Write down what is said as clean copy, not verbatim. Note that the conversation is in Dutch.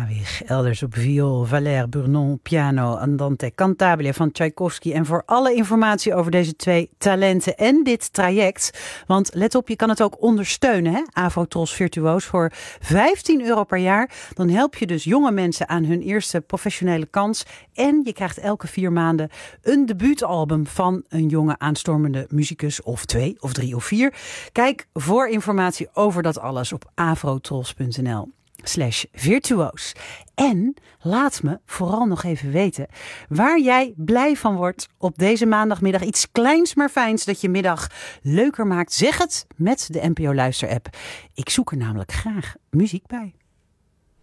Awich, elders op viool, Valère, Burnon, piano, Andante Cantabile van Tchaikovsky. En voor alle informatie over deze 2 talenten en dit traject, want let op, je kan het ook ondersteunen, hè? Afro-Tros Virtuoos voor €15 per jaar. Dan help je dus jonge mensen aan hun eerste professionele kans. En je krijgt elke 4 maanden een debuutalbum van een jonge aanstormende muzikus, of 2 of 3 of 4. Kijk voor informatie over dat alles op afrotros.nl/virtuoos. En laat me vooral nog even weten waar jij blij van wordt op deze maandagmiddag. Iets kleins maar fijns dat je middag leuker maakt. Zeg het met de NPO Luister-app. Ik zoek er namelijk graag muziek bij.